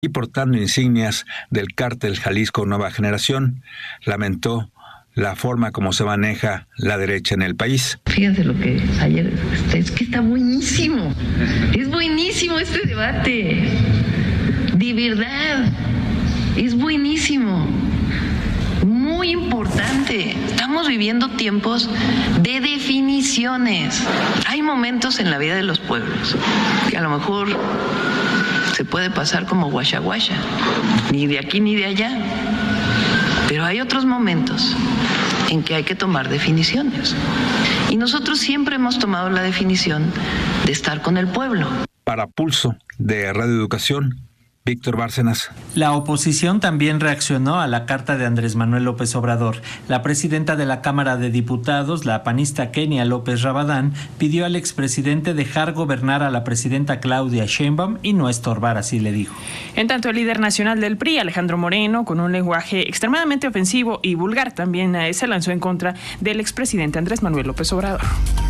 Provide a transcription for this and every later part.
y portando insignias del cártel Jalisco Nueva Generación. Lamentó la forma como se maneja la derecha en el país. Fíjense lo que ayer, es que está buenísimo, es buenísimo este debate, de verdad, es buenísimo, muy importante. Estamos viviendo tiempos de definiciones. Hay momentos en la vida de los pueblos que a lo mejor se puede pasar como guachaguacha, ni de aquí ni de allá. Pero hay otros momentos en que hay que tomar definiciones. Y nosotros siempre hemos tomado la definición de estar con el pueblo. Para Pulso de Radio Educación, Víctor Bárcenas. La oposición también reaccionó a la carta de Andrés Manuel López Obrador. La presidenta de la Cámara de Diputados, la panista Kenia López Rabadán, pidió al expresidente dejar gobernar a la presidenta Claudia Sheinbaum y no estorbar, así le dijo. En tanto, el líder nacional del PRI, Alejandro Moreno, con un lenguaje extremadamente ofensivo y vulgar, también se lanzó en contra del expresidente Andrés Manuel López Obrador.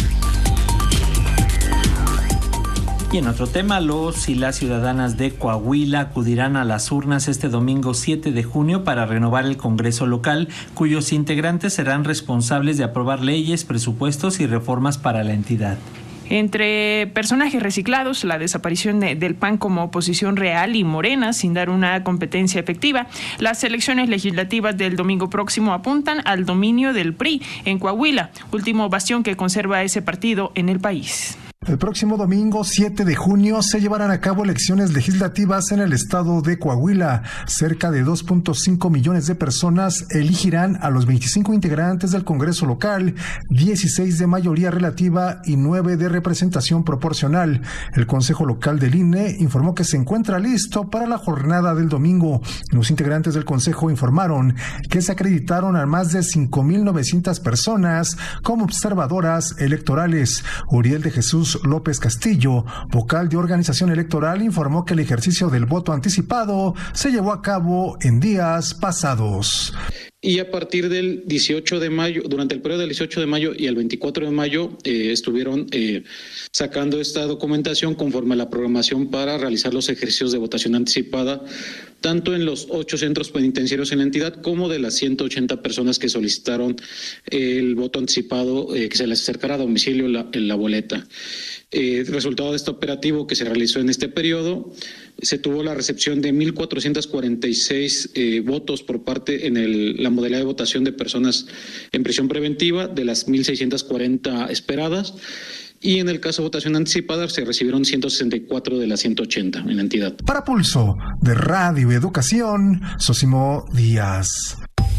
Y en otro tema, los y las ciudadanas de Coahuila acudirán a las urnas este domingo 7 de junio para renovar el Congreso local, cuyos integrantes serán responsables de aprobar leyes, presupuestos y reformas para la entidad. Entre personajes reciclados, la desaparición del PAN como oposición real y Morena sin dar una competencia efectiva, las elecciones legislativas del domingo próximo apuntan al dominio del PRI en Coahuila, último bastión que conserva ese partido en el país. El próximo domingo 7 de junio se llevarán a cabo elecciones legislativas en el estado de Coahuila. Cerca de 2.5 millones de personas elegirán a los 25 integrantes del Congreso local, 16 de mayoría relativa y 9 de representación proporcional. El Consejo Local del INE informó que se encuentra listo para la jornada del domingo. Los integrantes del Consejo informaron que se acreditaron a más de 5,900 personas como observadoras electorales. Uriel de Jesús López Castillo, vocal de organización electoral, informó que el ejercicio del voto anticipado se llevó a cabo en días pasados. Y a partir del 18 de mayo, durante el periodo del 18 de mayo y el 24 de mayo, estuvieron sacando esta documentación conforme a la programación para realizar los ejercicios de votación anticipada, tanto en los 8 centros penitenciarios en la entidad como de las 180 personas que solicitaron el voto anticipado, que se les acercara a domicilio la boleta. Resultado de este operativo que se realizó en este periodo, se tuvo la recepción de 1,446 votos por parte en la modalidad de votación de personas en prisión preventiva, de las 1,640 esperadas. Y en el caso de votación anticipada se recibieron 164 de las 180 en la entidad. Para Pulso de Radio Educación, Sosimo Díaz.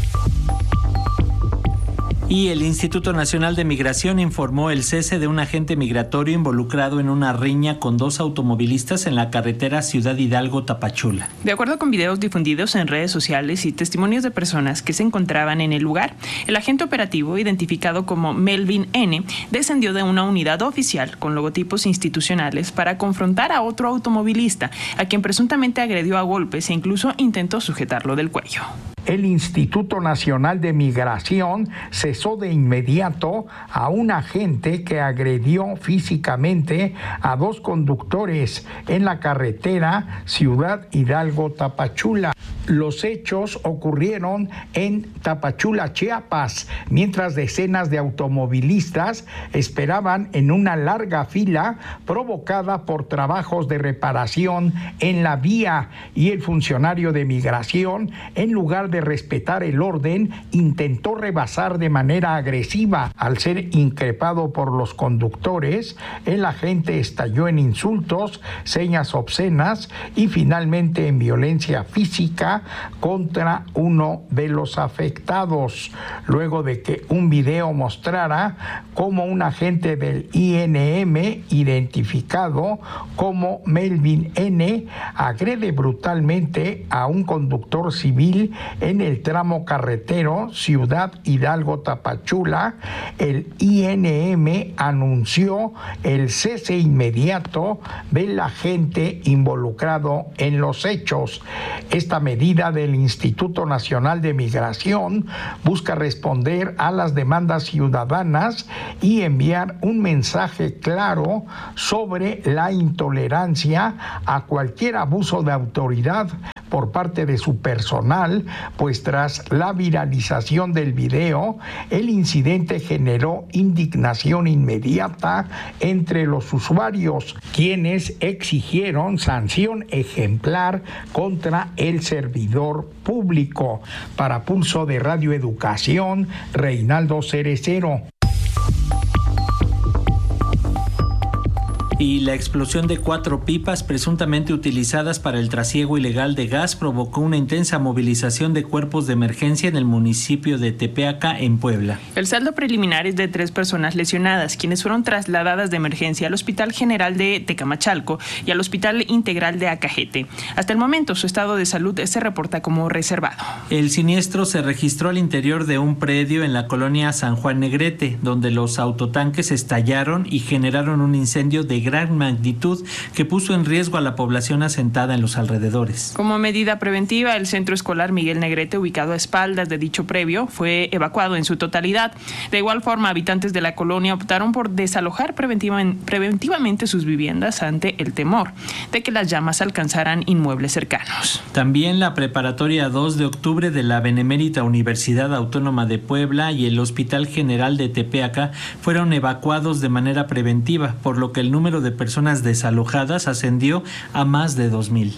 Y el Instituto Nacional de Migración informó el cese de un agente migratorio involucrado en una riña con 2 automovilistas en la carretera Ciudad Hidalgo-Tapachula. De acuerdo con videos difundidos en redes sociales y testimonios de personas que se encontraban en el lugar, el agente operativo, identificado como Melvin N., descendió de una unidad oficial con logotipos institucionales para confrontar a otro automovilista, a quien presuntamente agredió a golpes e incluso intentó sujetarlo del cuello. El Instituto Nacional de Migración cesó de inmediato a un agente que agredió físicamente a 2 conductores en la carretera Ciudad Hidalgo-Tapachula. Los hechos ocurrieron en Tapachula, Chiapas, mientras decenas de automovilistas esperaban en una larga fila provocada por trabajos de reparación en la vía, y el funcionario de migración, en lugar de respetar el orden, intentó rebasar de manera agresiva. Al ser increpado por los conductores, el agente estalló en insultos, señas obscenas y finalmente en violencia física contra uno de los afectados, luego de que un video mostrara cómo un agente del INM, identificado como Melvin N., agrede brutalmente a un conductor civil en el tramo carretero Ciudad Hidalgo-Tapachula, el INM anunció el cese inmediato del agente involucrado en los hechos. Esta medida del Instituto Nacional de Migración busca responder a las demandas ciudadanas y enviar un mensaje claro sobre la intolerancia a cualquier abuso de autoridad por parte de su personal, pues tras la viralización del video, el incidente generó indignación inmediata entre los usuarios, quienes exigieron sanción ejemplar contra el servidor público. Para Pulso de Radio Educación, Reinaldo Cerecero. Y la explosión de 4 pipas presuntamente utilizadas para el trasiego ilegal de gas provocó una intensa movilización de cuerpos de emergencia en el municipio de Tepeaca, en Puebla. El saldo preliminar es de 3 personas lesionadas, quienes fueron trasladadas de emergencia al Hospital General de Tecamachalco y al Hospital Integral de Acajete. Hasta el momento, su estado de salud se reporta como reservado. El siniestro se registró al interior de un predio en la colonia San Juan Negrete, donde los autotanques estallaron y generaron un incendio de gran magnitud que puso en riesgo a la población asentada en los alrededores. Como medida preventiva, el centro escolar Miguel Negrete, ubicado a espaldas de dicho predio, fue evacuado en su totalidad. De igual forma, habitantes de la colonia optaron por desalojar preventivamente sus viviendas ante el temor de que las llamas alcanzaran inmuebles cercanos. También la Preparatoria 2 de octubre de la Benemérita Universidad Autónoma de Puebla y el Hospital General de Tepeaca fueron evacuados de manera preventiva, por lo que el número de personas desalojadas ascendió a más de 2,000.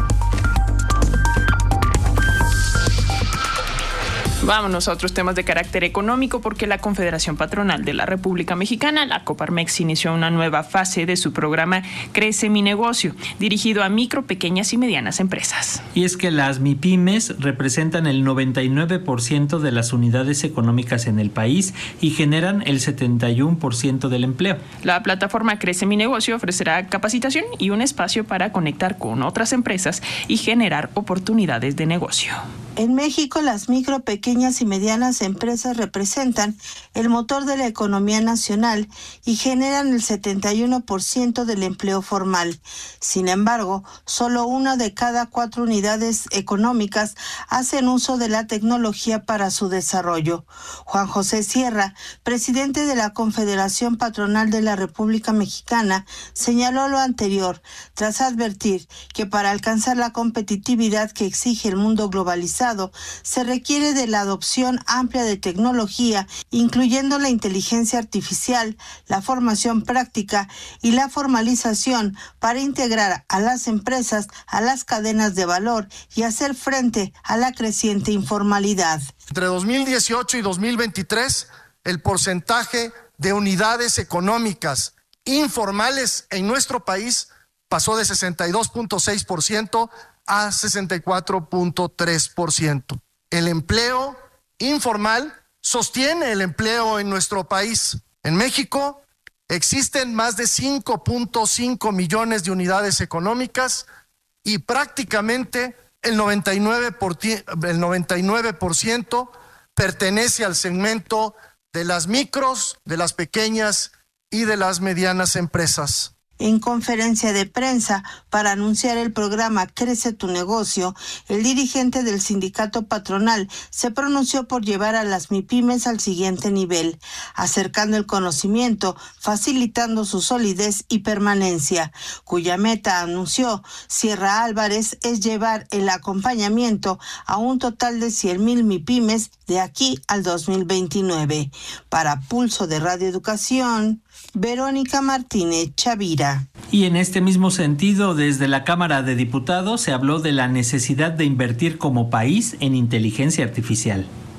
Vámonos a otros temas de carácter económico, porque la Confederación Patronal de la República Mexicana, la Coparmex, inició una nueva fase de su programa Crece mi Negocio, dirigido a micro, pequeñas y medianas empresas. Y es que las MIPYMES representan el 99% de las unidades económicas en el país y generan el 71% del empleo. La plataforma Crece mi Negocio ofrecerá capacitación y un espacio para conectar con otras empresas y generar oportunidades de negocio. En México, las micro, pequeñas y medianas empresas representan el motor de la economía nacional y generan el 71% del empleo formal. Sin embargo, solo 1 de cada 4 unidades económicas hacen uso de la tecnología para su desarrollo. Juan José Sierra, presidente de la Confederación Patronal de la República Mexicana, señaló lo anterior, tras advertir que para alcanzar la competitividad que exige el mundo globalizado, se requiere de la adopción amplia de tecnología, incluyendo la inteligencia artificial, la formación práctica y la formalización para integrar a las empresas a las cadenas de valor y hacer frente a la creciente informalidad. Entre 2018 y 2023, el porcentaje de unidades económicas informales en nuestro país pasó de 62.6% a 64.3%. El empleo informal sostiene el empleo en nuestro país. En México existen más de 5.5 millones de unidades económicas y prácticamente el 99% pertenece al segmento de las micros, de las pequeñas y de las medianas empresas. En conferencia de prensa para anunciar el programa Crece tu Negocio, el dirigente del sindicato patronal se pronunció por llevar a las MIPYMES al siguiente nivel, acercando el conocimiento, facilitando su solidez y permanencia, cuya meta, anunció Sierra Álvarez, es llevar el acompañamiento a un total de 100,000 MIPYMES de aquí al 2029. Para Pulso de Radio Educación, Verónica Martínez Chavira. Y en este mismo sentido, desde la Cámara de Diputados se habló de la necesidad de invertir como país en inteligencia artificial.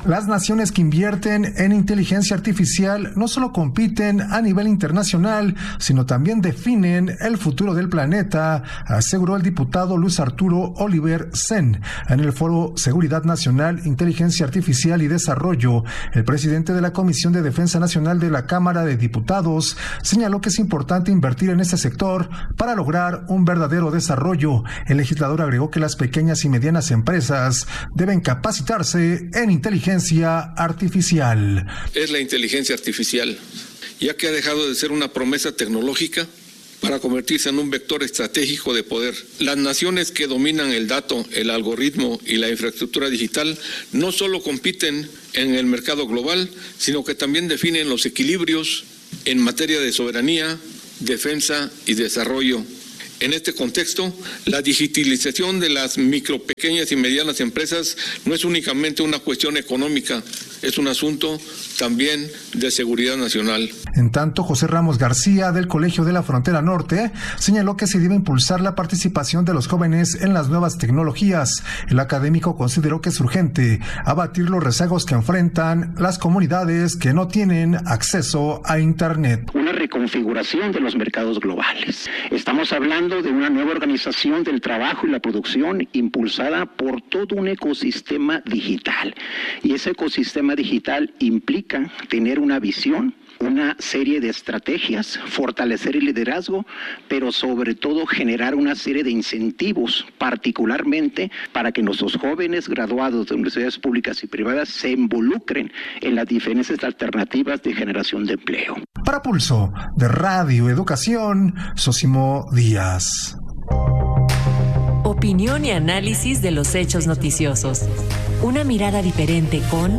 Las naciones que invierten en inteligencia artificial no solo compiten a nivel internacional, sino también definen el futuro del planeta, aseguró el diputado Luis Arturo Oliver Sen en el Foro Seguridad Nacional, Inteligencia Artificial y Desarrollo. El presidente de la Comisión de Defensa Nacional de la Cámara de Diputados señaló que es importante invertir en este sector para lograr un verdadero desarrollo. El legislador agregó que las pequeñas y medianas empresas deben capacitarse en inteligencia artificial. Es la inteligencia artificial, ya que ha dejado de ser una promesa tecnológica para convertirse en un vector estratégico de poder. Las naciones que dominan el dato, el algoritmo y la infraestructura digital no solo compiten en el mercado global, sino que también definen los equilibrios en materia de soberanía, defensa y desarrollo. En este contexto, la digitalización de las micro, pequeñas y medianas empresas no es únicamente una cuestión económica, es un asunto también de seguridad nacional. En tanto, José Ramos García, del Colegio de la Frontera Norte, señaló que se debe impulsar la participación de los jóvenes en las nuevas tecnologías. El académico consideró que es urgente abatir los rezagos que enfrentan las comunidades que no tienen acceso a Internet. Una reconfiguración de los mercados globales. Estamos hablando de una nueva organización del trabajo y la producción impulsada por todo un ecosistema digital. Y ese ecosistema digital implica tener una visión, una serie de estrategias, fortalecer el liderazgo, pero sobre todo generar una serie de incentivos, particularmente para que nuestros jóvenes graduados de universidades públicas y privadas se involucren en las diferentes alternativas de generación de empleo. Para Pulso de Radio Educación, Sosimo Díaz. Opinión y análisis de los hechos noticiosos. Una mirada diferente con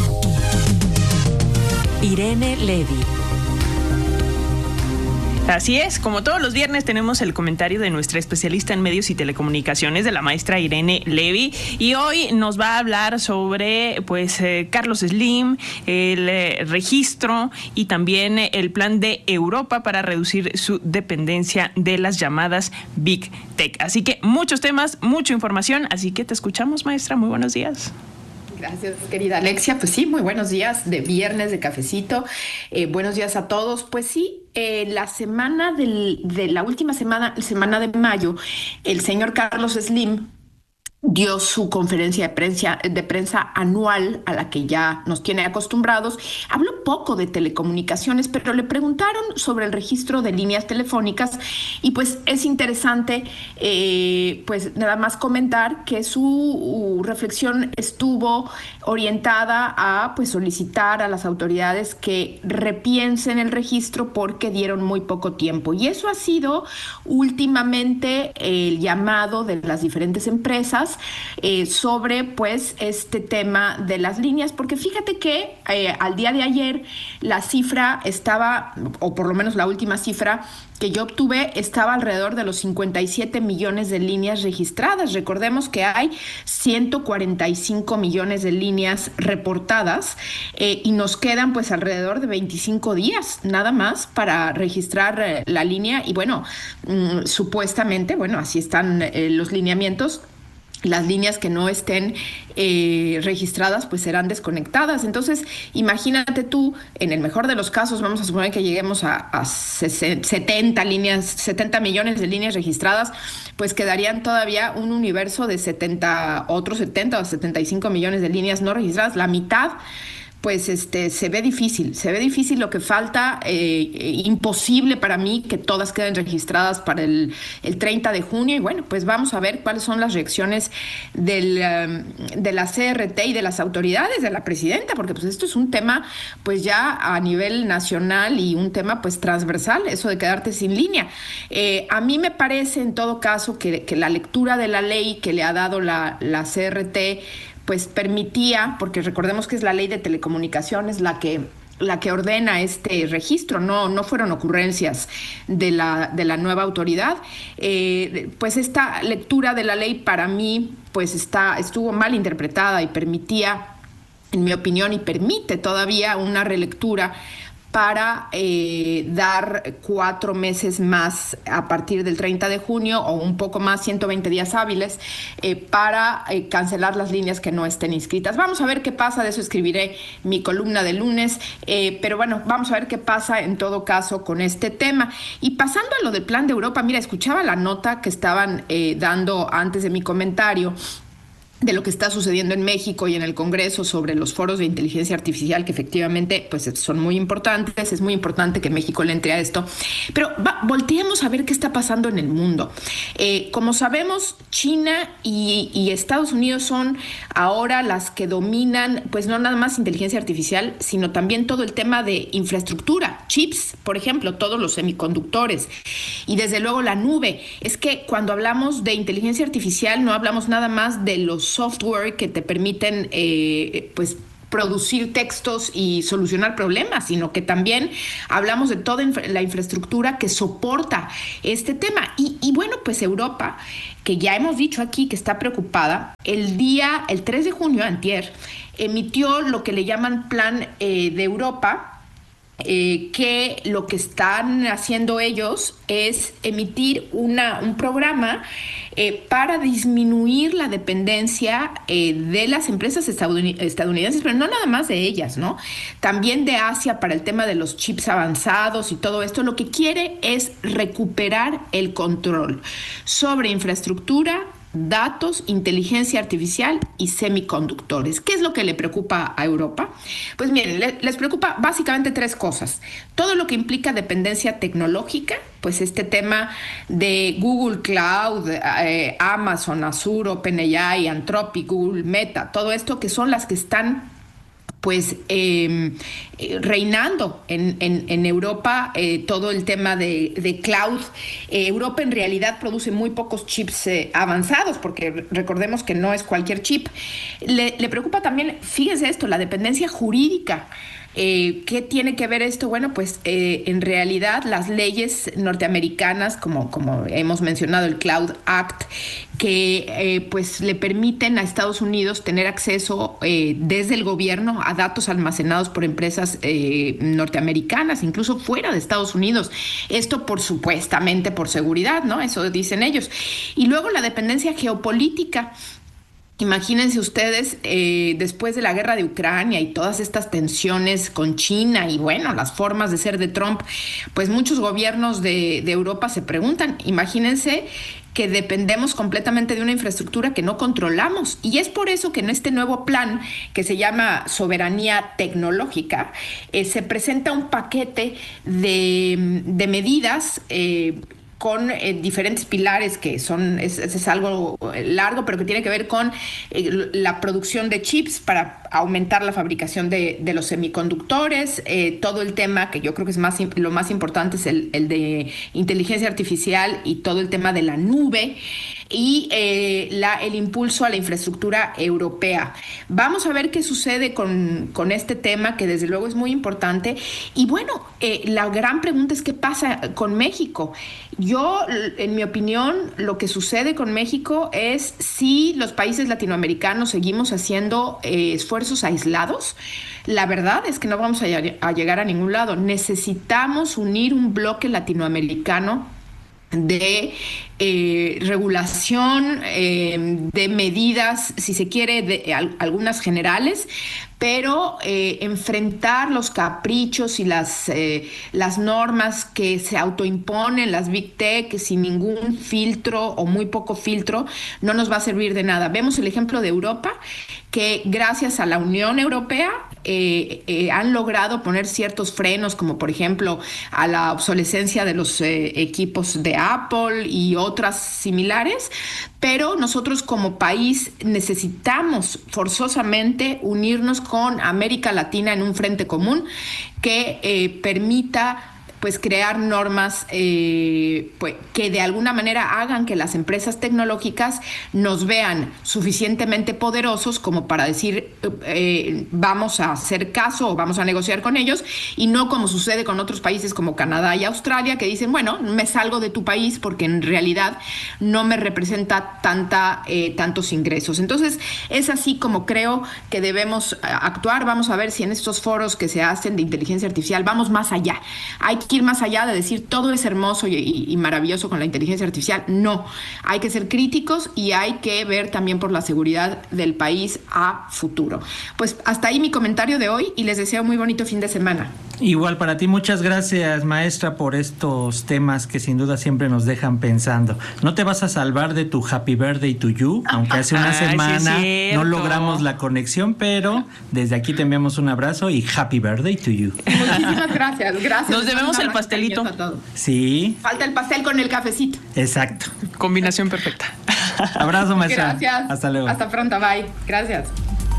Irene Levy. Así es, como todos los viernes tenemos el comentario de nuestra especialista en medios y telecomunicaciones, de la maestra Irene Levy, y hoy nos va a hablar sobre Carlos Slim, el registro y también el plan de Europa para reducir su dependencia de las llamadas Big Tech. Así que muchos temas, mucha información, así que te escuchamos, maestra. Muy buenos días. Gracias, querida Alexia. Pues sí, muy buenos días de viernes de cafecito. Buenos días a todos. Pues sí, la semana de la última semana de mayo, el señor Carlos Slim dio su conferencia de prensa anual a la que ya nos tiene acostumbrados. Habló poco de telecomunicaciones, pero le preguntaron sobre el registro de líneas telefónicas y pues es interesante pues nada más comentar que su reflexión estuvo orientada a pues solicitar a las autoridades que repiensen el registro porque dieron muy poco tiempo, y eso ha sido últimamente el llamado de las diferentes empresas sobre pues este tema de las líneas, porque fíjate que al día de ayer la cifra estaba, o por lo menos la última cifra que yo obtuve, estaba alrededor de los 57 millones de líneas registradas. Recordemos que hay 145 millones de líneas reportadas y nos quedan pues alrededor de 25 días nada más para registrar la línea, y bueno, supuestamente, bueno, así están los lineamientos. Las líneas que no estén registradas pues serán desconectadas. Entonces, imagínate tú, en el mejor de los casos, vamos a suponer que lleguemos a 70 millones de líneas registradas, pues quedarían todavía un universo de 70 o 75 millones de líneas no registradas, la mitad. Pues se ve difícil lo que falta, imposible para mí que todas queden registradas para el 30 de junio, y bueno, pues vamos a ver cuáles son las reacciones de la CRT y de las autoridades, de la presidenta, porque pues esto es un tema pues ya a nivel nacional y un tema pues transversal, eso de quedarte sin línea. A mí me parece en todo caso que la lectura de la ley que le ha dado la CRT pues permitía, porque recordemos que es la ley de telecomunicaciones la que ordena este registro, no fueron ocurrencias de la nueva autoridad, pues esta lectura de la ley para mí pues estuvo mal interpretada y permitía, en mi opinión, y permite todavía una relectura para dar 4 meses más a partir del 30 de junio o un poco más, 120 días hábiles, para cancelar las líneas que no estén inscritas. Vamos a ver qué pasa, de eso escribiré mi columna de lunes, pero bueno, vamos a ver qué pasa en todo caso con este tema. Y pasando a lo del plan de Europa, mira, escuchaba la nota que estaban dando antes de mi comentario de lo que está sucediendo en México y en el Congreso sobre los foros de inteligencia artificial, que efectivamente pues son muy importantes. Es muy importante que México le entre a esto, pero volteemos a ver qué está pasando en el mundo. Como sabemos, China y Estados Unidos son ahora las que dominan, pues no nada más inteligencia artificial, sino también todo el tema de infraestructura, chips, por ejemplo, todos los semiconductores y desde luego la nube. Es que cuando hablamos de inteligencia artificial no hablamos nada más de los software que te permiten pues producir textos y solucionar problemas, sino que también hablamos de toda la infraestructura que soporta este tema. Y bueno, pues Europa, que ya hemos dicho aquí que está preocupada, el 3 de junio, antier, emitió lo que le llaman Plan de Europa, que lo que están haciendo ellos es emitir un programa para disminuir la dependencia de las empresas estadounidenses, pero no nada más de ellas, ¿no? También de Asia para el tema de los chips avanzados y todo esto. Lo que quiere es recuperar el control sobre infraestructura, datos, inteligencia artificial y semiconductores. ¿Qué es lo que le preocupa a Europa? Pues miren, les preocupa básicamente 3 cosas. Todo lo que implica dependencia tecnológica, pues este tema de Google Cloud, Amazon, Azure, OpenAI, Anthropic, Google, Meta, todo esto que son las que están pues reinando en Europa, todo el tema de cloud. Europa en realidad produce muy pocos chips avanzados, porque recordemos que no es cualquier chip. Le preocupa también, fíjense esto, la dependencia jurídica. ¿Qué tiene que ver esto? Bueno, pues en realidad las leyes norteamericanas, como hemos mencionado, el Cloud Act, que pues le permiten a Estados Unidos tener acceso desde el gobierno a datos almacenados por empresas norteamericanas, incluso fuera de Estados Unidos. Esto supuestamente por seguridad, ¿no? Eso dicen ellos. Y luego la dependencia geopolítica. Imagínense ustedes, después de la guerra de Ucrania y todas estas tensiones con China y bueno, las formas de ser de Trump, pues muchos gobiernos de Europa se preguntan, imagínense que dependemos completamente de una infraestructura que no controlamos. Y es por eso que en este nuevo plan, que se llama Soberanía Tecnológica, se presenta un paquete de medidas con diferentes pilares que es algo largo, pero que tiene que ver con la producción de chips para aumentar la fabricación de los semiconductores, todo el tema que yo creo que es lo más importante es el de inteligencia artificial y todo el tema de la nube y el impulso a la infraestructura europea. Vamos a ver qué sucede con este tema, que desde luego es muy importante. Y bueno, la gran pregunta es qué pasa con México. Yo, en mi opinión, lo que sucede con México es si los países latinoamericanos seguimos haciendo esfuerzos aislados. La verdad es que no vamos a llegar a ningún lado. Necesitamos unir un bloque latinoamericano de regulación, de medidas, si se quiere, de algunas generales, pero enfrentar los caprichos y las normas que se autoimponen, las Big Tech, sin ningún filtro o muy poco filtro, no nos va a servir de nada. Vemos el ejemplo de Europa, que gracias a la Unión Europea han logrado poner ciertos frenos, como por ejemplo a la obsolescencia de los equipos de Apple y otras similares, pero nosotros como país necesitamos forzosamente unirnos con América Latina en un frente común que permita pues crear normas pues, que de alguna manera hagan que las empresas tecnológicas nos vean suficientemente poderosos como para decir vamos a hacer caso o vamos a negociar con ellos, y no como sucede con otros países como Canadá y Australia, que dicen, bueno, me salgo de tu país porque en realidad no me representa tantos ingresos. Entonces, es así como creo que debemos actuar. Vamos a ver si en estos foros que se hacen de inteligencia artificial vamos más allá. Hay que ir más allá de decir todo es hermoso y maravilloso con la inteligencia artificial. No, hay que ser críticos y hay que ver también por la seguridad del país a futuro. Pues hasta ahí mi comentario de hoy y les deseo muy bonito fin de semana. Igual para ti, muchas gracias, maestra, por estos temas que sin duda siempre nos dejan pensando. No te vas a salvar de tu Happy Birthday to You, aunque hace una semana no logramos la conexión, pero desde aquí te enviamos un abrazo y Happy Birthday to You. Muchísimas gracias. Nos debemos el pastelito. Sí. Falta el pastel con el cafecito. Exacto. Combinación perfecta. Abrazo, maestra. Gracias. Hasta luego. Hasta pronto, bye. Gracias.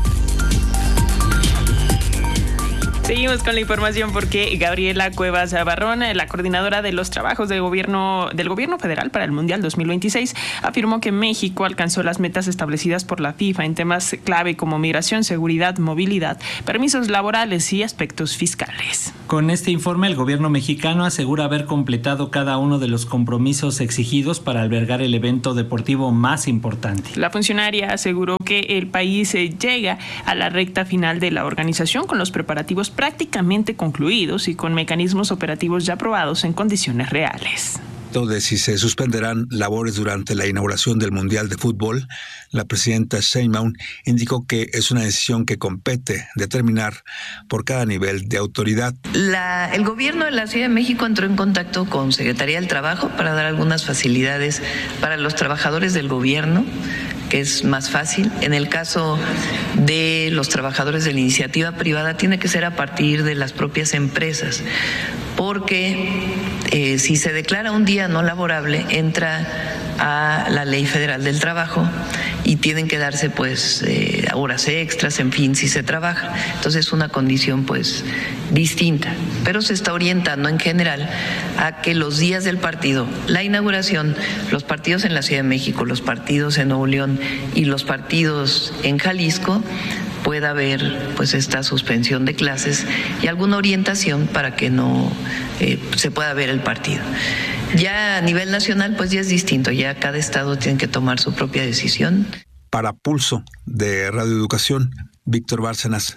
Seguimos con la información porque Gabriela Cuevas Barrón, la coordinadora de los trabajos del gobierno federal para el Mundial 2026, afirmó que México alcanzó las metas establecidas por la FIFA en temas clave como migración, seguridad, movilidad, permisos laborales y aspectos fiscales. Con este informe, el gobierno mexicano asegura haber completado cada uno de los compromisos exigidos para albergar el evento deportivo más importante. La funcionaria aseguró que el país llega a la recta final de la organización con los preparativos prácticamente concluidos y con mecanismos operativos ya aprobados en condiciones reales. De si se suspenderán labores durante la inauguración del Mundial de Fútbol, la presidenta Sheinbaum indicó que es una decisión que compete determinar por cada nivel de autoridad. El gobierno de la Ciudad de México entró en contacto con Secretaría del Trabajo para dar algunas facilidades para los trabajadores del gobierno, que es más fácil. En el caso de los trabajadores de la iniciativa privada, tiene que ser a partir de las propias empresas, porque si se declara un día no laborable, entra a la Ley Federal del Trabajo y tienen que darse pues horas extras, en fin, si se trabaja. Entonces es una condición pues distinta, pero se está orientando en general a que los días del partido, la inauguración, los partidos en la Ciudad de México, los partidos en Nuevo León y los partidos en Jalisco, pueda haber pues esta suspensión de clases y alguna orientación para que no se pueda ver el partido. Ya a nivel nacional pues ya es distinto, ya cada estado tiene que tomar su propia decisión. Para Pulso de Radio Educación, Víctor Bárcenas.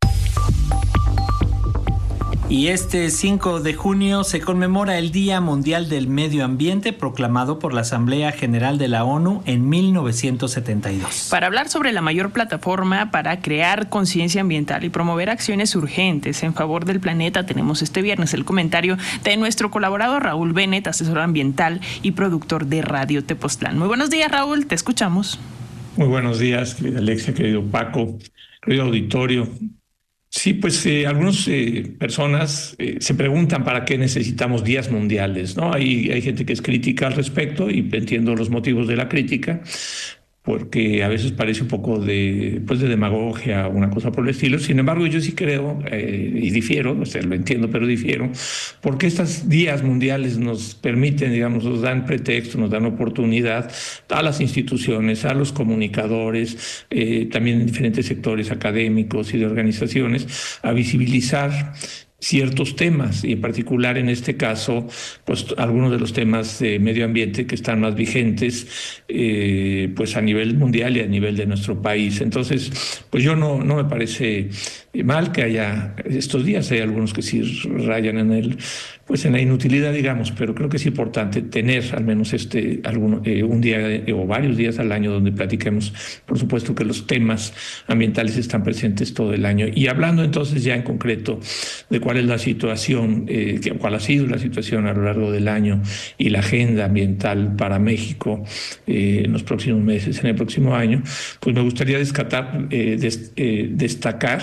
Y este 5 de junio se conmemora el Día Mundial del Medio Ambiente, proclamado por la Asamblea General de la ONU en 1972. Para hablar sobre la mayor plataforma para crear conciencia ambiental y promover acciones urgentes en favor del planeta, tenemos este viernes el comentario de nuestro colaborador Raúl Bennett, asesor ambiental y productor de Radio Tepoztlán. Muy buenos días, Raúl, te escuchamos. Muy buenos días, querida Alexia, querido Paco, querido auditorio. Sí, pues algunas personas se preguntan para qué necesitamos días mundiales, ¿no? Hay gente que es crítica al respecto y entiendo los motivos de la crítica, porque a veces parece un poco de demagogia o una cosa por el estilo. Sin embargo, yo sí creo, y difiero, o sea, lo entiendo, pero difiero, porque estos días mundiales nos permiten, digamos, nos dan pretexto, nos dan oportunidad a las instituciones, a los comunicadores, también en diferentes sectores académicos y de organizaciones, a visibilizar ciertos temas, y en particular en este caso, pues algunos de los temas de medio ambiente que están más vigentes, pues a nivel mundial y a nivel de nuestro país. Entonces, pues yo no me parece mal que haya estos días. Hay algunos que sí rayan en la inutilidad, digamos, pero creo que es importante tener al menos un día o varios días al año donde platiquemos. Por supuesto que los temas ambientales están presentes todo el año. Y hablando entonces ya en concreto de cuál es la situación, cuál ha sido la situación a lo largo del año y la agenda ambiental para México en los próximos meses, en el próximo año, pues me gustaría destacar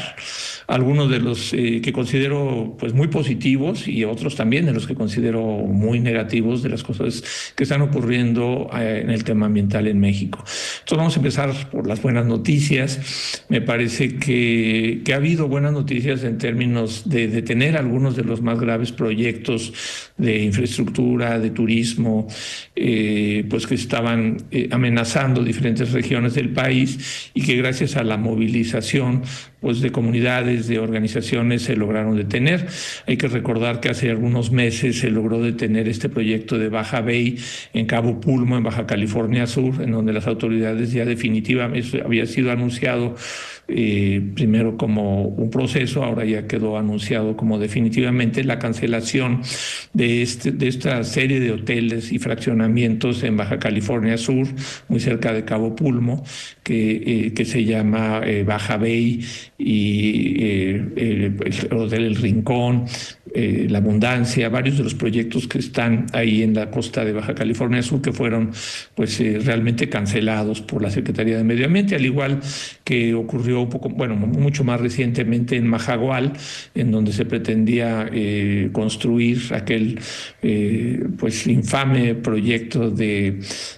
algunos de los que considero pues muy positivos y otros también de los que considero muy negativos de las cosas que están ocurriendo en el tema ambiental en México. Entonces vamos a empezar por las buenas noticias. Me parece que ha habido buenas noticias en términos de detener algunos de los más graves proyectos de infraestructura, de turismo, pues que estaban amenazando diferentes regiones del país y que gracias a la movilización pues de comunidades, de organizaciones se lograron detener. Hay que recordar que hace algunos meses se logró detener este proyecto de Baja Bay en Cabo Pulmo, en Baja California Sur, en donde las autoridades ya definitivamente había sido anunciado primero como un proceso, ahora ya quedó anunciado como definitivamente la cancelación de esta serie de hoteles y fraccionamientos en Baja California Sur, muy cerca de Cabo Pulmo, que se llama Baja Bay y el Hotel El Rincón, La Abundancia, varios de los proyectos que están ahí en la costa de Baja California Sur que fueron pues realmente cancelados por la Secretaría de Medio Ambiente, al igual que ocurrió mucho más recientemente en Majagual, en donde se pretendía construir aquel pues infame proyecto de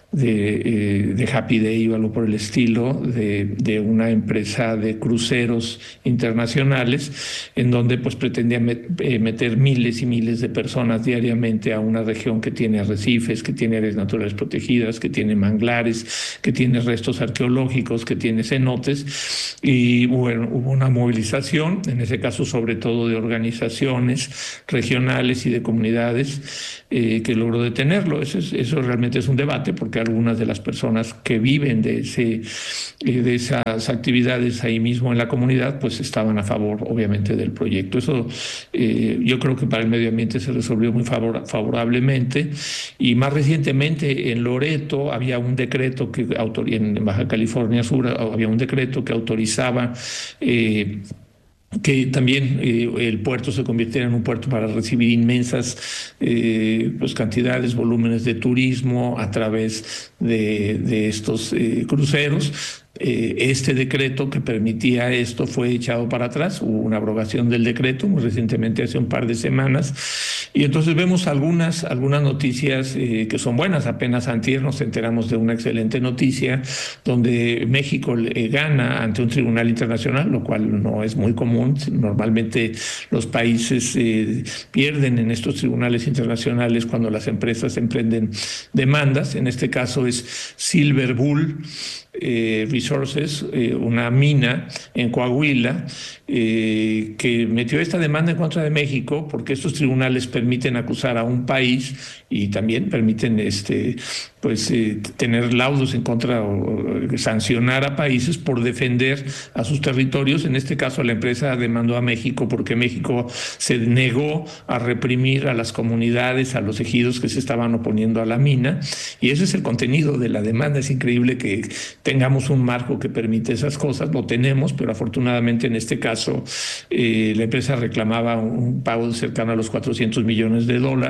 Happy Day o algo por el estilo, de una empresa de cruceros internacionales, en donde pues pretendía meter miles y miles de personas diariamente a una región que tiene arrecifes, que tiene áreas naturales protegidas, que tiene manglares, que tiene restos arqueológicos, que tiene cenotes, y bueno, hubo una movilización, en ese caso sobre todo de organizaciones regionales y de comunidades que logró detenerlo. Eso realmente es un debate, porque algunas de las personas que viven de esas actividades ahí mismo en la comunidad pues estaban a favor obviamente del proyecto. Eso yo creo que para el medio ambiente se resolvió muy favorablemente, y más recientemente en Loreto había un decreto en Baja California Sur había un decreto que autorizaba que también el puerto se convirtiera en un puerto para recibir inmensas pues cantidades, volúmenes de turismo a través de estos cruceros. Este decreto que permitía esto fue echado para atrás, hubo una abrogación del decreto muy recientemente, hace un par de semanas, y entonces vemos algunas noticias que son buenas. Apenas antier nos enteramos de una excelente noticia donde México gana ante un tribunal internacional, lo cual no es muy común. Normalmente los países pierden en estos tribunales internacionales cuando las empresas emprenden demandas. En este caso es Silver Bull Resources, una mina en Coahuila, que metió esta demanda en contra de México porque estos tribunales permiten acusar a un país y también permiten tener laudos en contra o sancionar a países por defender a sus territorios. En este caso la empresa demandó a México porque México se negó a reprimir a las comunidades, a los ejidos que se estaban oponiendo a la mina, y ese es el contenido de la demanda. Es increíble que tengamos un marco que permite esas cosas, lo tenemos, pero afortunadamente en este caso la empresa reclamaba un pago cercano a los $400 millones,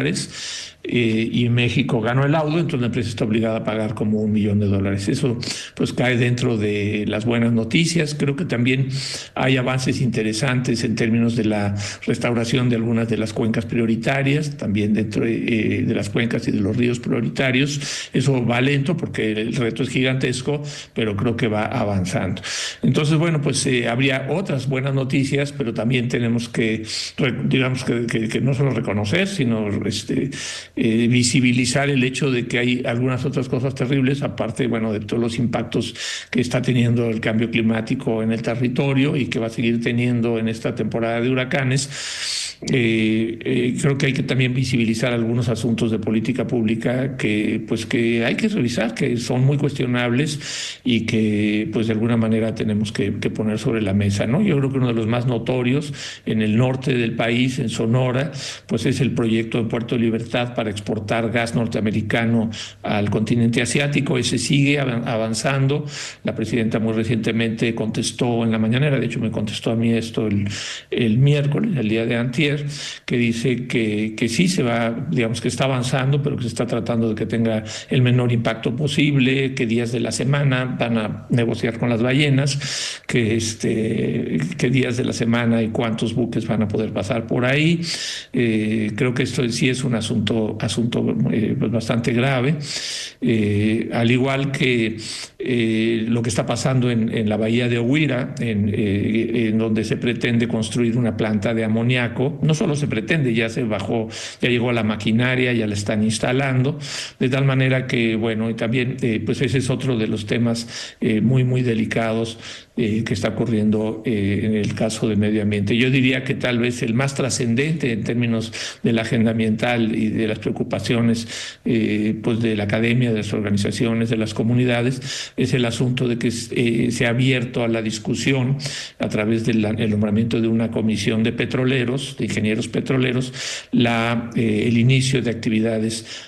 y México ganó el laudo, entonces la empresa está obligada a pagar como $1 millón. Eso pues cae dentro de las buenas noticias. Creo que también hay avances interesantes en términos de la restauración de algunas de las cuencas prioritarias, también dentro de las cuencas y de los ríos prioritarios. Eso va lento porque el reto es gigantesco, pero creo que va avanzando. Entonces, bueno, pues habría otras buenas noticias, pero también tenemos que, digamos que no solo reconocer, sino visibilizar el hecho de que hay algunas otras cosas terribles, aparte, bueno, de todos los impactos que está teniendo el cambio climático en el territorio y que va a seguir teniendo en esta temporada de huracanes. Creo que hay que también visibilizar algunos asuntos de política pública que hay que revisar, que son muy cuestionables y que pues de alguna manera tenemos que poner sobre la mesa, ¿no? Yo creo que uno de los más notorios en el norte del país, en Sonora, pues es el proyecto de Puerto Libertad para exportar gas norteamericano al continente asiático. Ese sigue avanzando. La presidenta muy recientemente contestó en la mañanera, de hecho me contestó a mí esto el miércoles, el día de antier, ayer, que dice que sí se va, digamos que está avanzando, pero que se está tratando de que tenga el menor impacto posible, que días de la semana van a negociar con las ballenas, que días de la semana y cuántos buques van a poder pasar por ahí. Creo que esto sí es un asunto pues bastante grave, al igual que lo que está pasando en la bahía de Oguira, en donde se pretende construir una planta de amoníaco. No solo se pretende, ya llegó a la maquinaria, ya la están instalando, de tal manera que, bueno, y también pues ese es otro de los temas muy, muy delicados que está ocurriendo en el caso del medio ambiente. Yo diría que tal vez el más trascendente en términos de la agenda ambiental y de las preocupaciones pues de la academia, de las organizaciones, de las comunidades, es el asunto de que se ha abierto a la discusión a través del nombramiento de una comisión de petroleros, de ingenieros petroleros, el inicio de actividades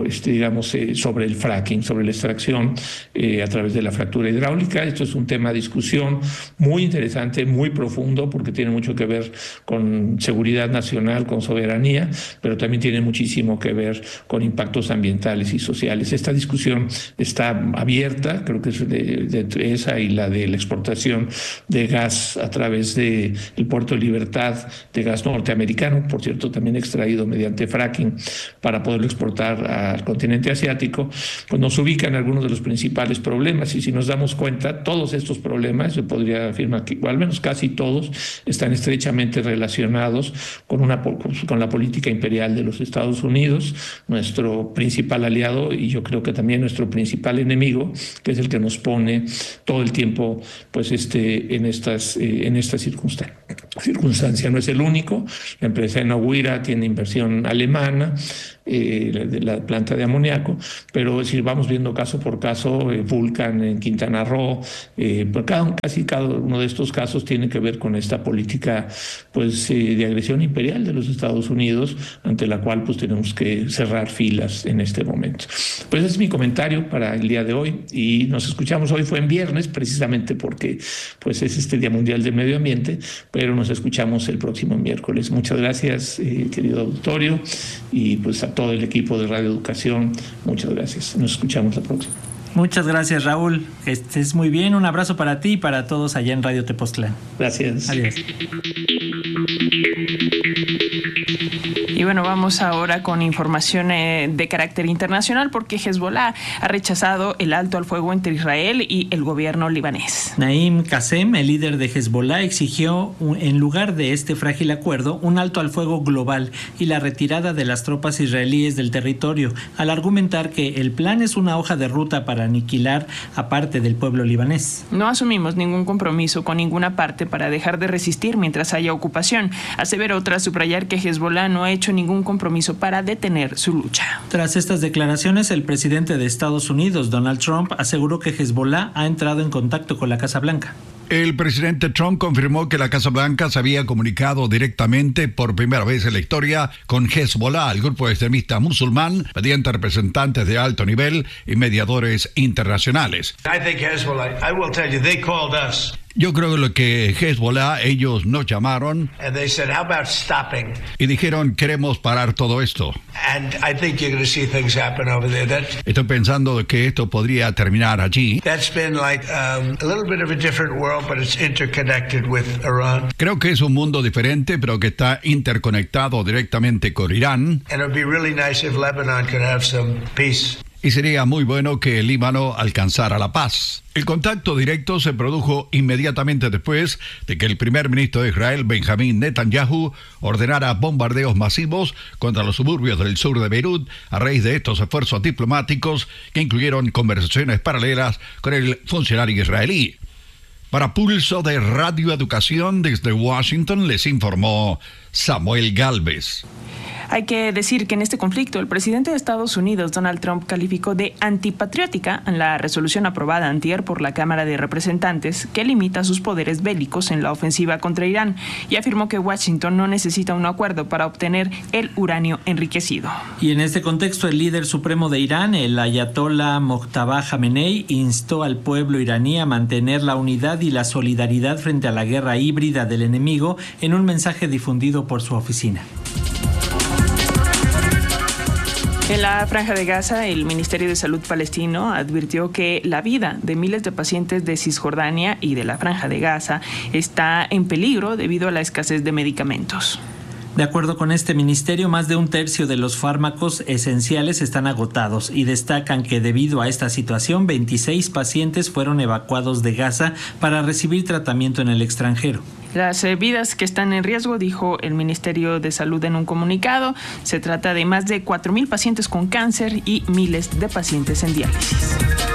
sobre el fracking, sobre la extracción a través de la fractura hidráulica. Esto es un tema de discusión muy interesante, muy profundo, porque tiene mucho que ver con seguridad nacional, con soberanía, pero también tiene muchísimo que ver con impactos ambientales y sociales. Esta discusión está abierta, creo que es de esa y la de la exportación de gas a través del Puerto de Libertad, de gas norteamericano, por cierto, también extraído mediante fracking, para poderlo exportar al continente asiático, pues nos ubican algunos de los principales problemas. Y si nos damos cuenta, todos estos problemas, yo podría afirmar que al menos casi todos están estrechamente relacionados con la política imperial de los Estados Unidos, nuestro principal aliado y yo creo que también nuestro principal enemigo, que es el que nos pone todo el tiempo pues en estas circunstancias. No es el único. La empresa en Oguira tiene inversión alemana, de la planta de amoníaco, pero si vamos viendo caso por caso, Vulcan en Quintana Roo, casi cada uno de estos casos tiene que ver con esta política pues de agresión imperial de los Estados Unidos, ante la cual pues tenemos que cerrar filas en este momento. Pues ese es mi comentario para el día de hoy, y nos escuchamos hoy, fue en viernes, precisamente porque pues es Día Mundial del Medio Ambiente, pero nos escuchamos el próximo miércoles. Muchas gracias, querido auditorio, y pues a todo el equipo de Radio Educación, muchas gracias. Nos escuchamos la próxima. Muchas gracias, Raúl. Que estés muy bien. Un abrazo para ti y para todos allá en Radio Tepoztlán. Gracias. Adiós. Y bueno, vamos ahora con información de carácter internacional, porque Hezbollah ha rechazado el alto al fuego entre Israel y el gobierno libanés. Naim Qassem, el líder de Hezbollah, exigió, en lugar de este frágil acuerdo, un alto al fuego global y la retirada de las tropas israelíes del territorio, al argumentar que el plan es una hoja de ruta para aniquilar a parte del pueblo libanés. No asumimos ningún compromiso con ninguna parte para dejar de resistir mientras haya ocupación, aseveró tras subrayar que Hezbollah no ha hecho ningún compromiso para detener su lucha. Tras estas declaraciones, el presidente de Estados Unidos, Donald Trump, aseguró que Hezbollah ha entrado en contacto con la Casa Blanca. El presidente Trump confirmó que la Casa Blanca se había comunicado directamente por primera vez en la historia con Hezbollah, el grupo extremista musulmán, mediante representantes de alto nivel y mediadores internacionales. Yo creo que Hezbollah, ellos nos llamaron y dijeron, queremos parar todo esto. Estoy pensando que esto podría terminar allí. Creo que es un mundo diferente, pero que está interconectado directamente con Irán. Y sería muy bueno que el Líbano alcanzara la paz. El contacto directo se produjo inmediatamente después de que el primer ministro de Israel, Benjamín Netanyahu, ordenara bombardeos masivos contra los suburbios del sur de Beirut a raíz de estos esfuerzos diplomáticos que incluyeron conversaciones paralelas con el funcionario israelí. Para Pulso de Radio Educación desde Washington les informó Samuel Gálvez. Hay que decir que en este conflicto el presidente de Estados Unidos, Donald Trump, calificó de antipatriótica la resolución aprobada antier por la Cámara de Representantes que limita sus poderes bélicos en la ofensiva contra Irán, y afirmó que Washington no necesita un acuerdo para obtener el uranio enriquecido. Y en este contexto, el líder supremo de Irán, el ayatolá Mojtaba Jamenei, instó al pueblo iraní a mantener la unidad y la solidaridad frente a la guerra híbrida del enemigo en un mensaje difundido dirigido por su oficina. En la Franja de Gaza, el Ministerio de Salud palestino advirtió que la vida de miles de pacientes de Cisjordania y de la Franja de Gaza está en peligro debido a la escasez de medicamentos. De acuerdo con este ministerio, más de un tercio de los fármacos esenciales están agotados y destacan que debido a esta situación, 26 pacientes fueron evacuados de Gaza para recibir tratamiento en el extranjero. Las vidas que están en riesgo, dijo el Ministerio de Salud en un comunicado, se trata de más de 4,000 pacientes con cáncer y miles de pacientes en diálisis.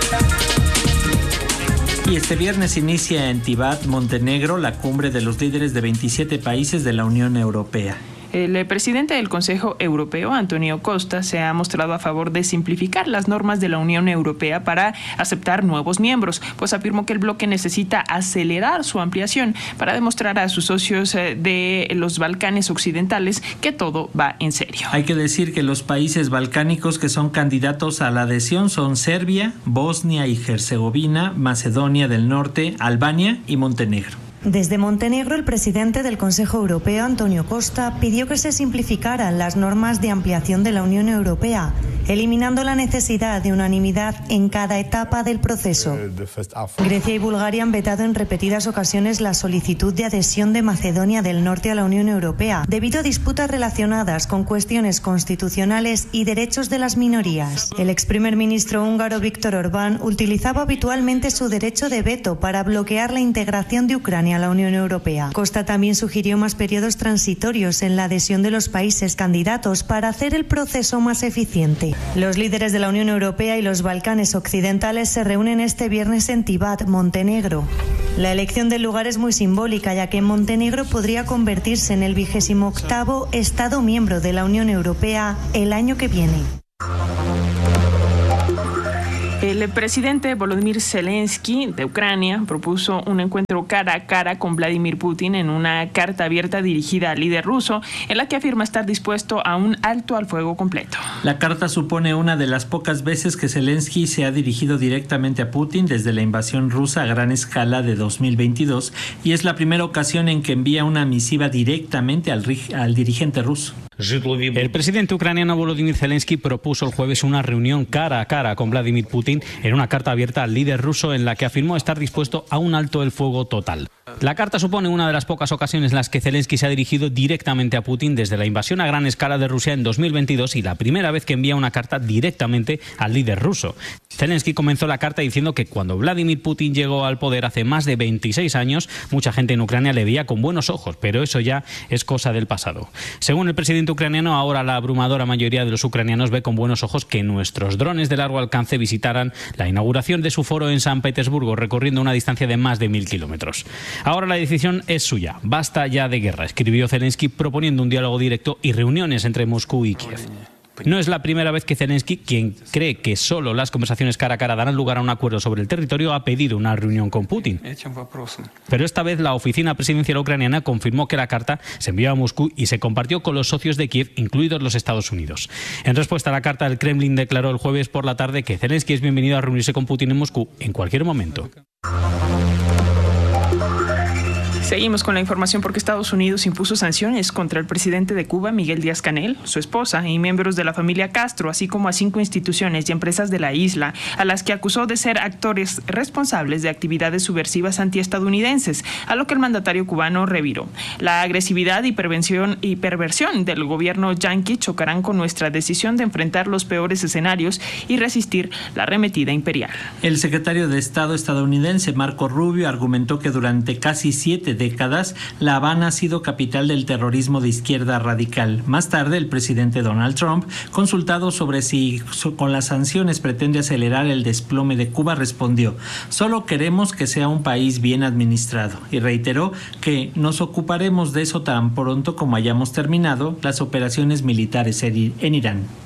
Y este viernes inicia en Tivat, Montenegro, la cumbre de los líderes de 27 países de la Unión Europea. El presidente del Consejo Europeo, Antonio Costa, se ha mostrado a favor de simplificar las normas de la Unión Europea para aceptar nuevos miembros, pues afirmó que el bloque necesita acelerar su ampliación para demostrar a sus socios de los Balcanes occidentales que todo va en serio. Hay que decir que los países balcánicos que son candidatos a la adhesión son Serbia, Bosnia y Herzegovina, Macedonia del Norte, Albania y Montenegro. Desde Montenegro, el presidente del Consejo Europeo, Antonio Costa, pidió que se simplificaran las normas de ampliación de la Unión Europea, eliminando la necesidad de unanimidad en cada etapa del proceso. Grecia y Bulgaria han vetado en repetidas ocasiones la solicitud de adhesión de Macedonia del Norte a la Unión Europea, debido a disputas relacionadas con cuestiones constitucionales y derechos de las minorías. El ex primer ministro húngaro Viktor Orbán utilizaba habitualmente su derecho de veto para bloquear la integración de Ucrania a la Unión Europea. Costa también sugirió más periodos transitorios en la adhesión de los países candidatos para hacer el proceso más eficiente. Los líderes de la Unión Europea y los Balcanes occidentales se reúnen este viernes en Tivat, Montenegro. La elección del lugar es muy simbólica, ya que Montenegro podría convertirse en el 28º Estado miembro de la Unión Europea el año que viene. El presidente Volodymyr Zelensky de Ucrania propuso un encuentro cara a cara con Vladimir Putin en una carta abierta dirigida al líder ruso, en la que afirma estar dispuesto a un alto al fuego completo. La carta supone una de las pocas veces que Zelensky se ha dirigido directamente a Putin desde la invasión rusa a gran escala de 2022 y es la primera ocasión en que envía una misiva directamente al dirigente ruso. El presidente ucraniano Volodymyr Zelensky propuso el jueves una reunión cara a cara con Vladimir Putin en una carta abierta al líder ruso en la que afirmó estar dispuesto a un alto el fuego total. La carta supone una de las pocas ocasiones en las que Zelensky se ha dirigido directamente a Putin desde la invasión a gran escala de Rusia en 2022 y la primera vez que envía una carta directamente al líder ruso. Zelensky comenzó la carta diciendo que cuando Vladimir Putin llegó al poder hace más de 26 años, mucha gente en Ucrania le veía con buenos ojos, pero eso ya es cosa del pasado. Según el presidente ucraniano, ahora la abrumadora mayoría de los ucranianos ve con buenos ojos que nuestros drones de largo alcance visitaran la inauguración de su foro en San Petersburgo, recorriendo una distancia de más de 1.000 kilómetros. Ahora la decisión es suya. Basta ya de guerra, escribió Zelensky, proponiendo un diálogo directo y reuniones entre Moscú y Kiev. No es la primera vez que Zelensky, quien cree que solo las conversaciones cara a cara darán lugar a un acuerdo sobre el territorio, ha pedido una reunión con Putin. Pero esta vez la oficina presidencial ucraniana confirmó que la carta se envió a Moscú y se compartió con los socios de Kiev, incluidos los Estados Unidos. En respuesta a la carta, el Kremlin declaró el jueves por la tarde que Zelensky es bienvenido a reunirse con Putin en Moscú en cualquier momento. Seguimos con la información porque Estados Unidos impuso sanciones contra el presidente de Cuba, Miguel Díaz-Canel, su esposa y miembros de la familia Castro, así como a 5 instituciones y empresas de la isla, a las que acusó de ser actores responsables de actividades subversivas antiestadounidenses, a lo que el mandatario cubano reviró. La agresividad y perversión del gobierno yanqui chocarán con nuestra decisión de enfrentar los peores escenarios y resistir la arremetida imperial. El secretario de Estado estadounidense, Marco Rubio, argumentó que durante casi 7 décadas, La Habana ha sido capital del terrorismo de izquierda radical. Más tarde, el presidente Donald Trump, consultado sobre si con las sanciones pretende acelerar el desplome de Cuba, respondió: "Solo queremos que sea un país bien administrado", y reiteró que nos ocuparemos de eso tan pronto como hayamos terminado las operaciones militares en Irán.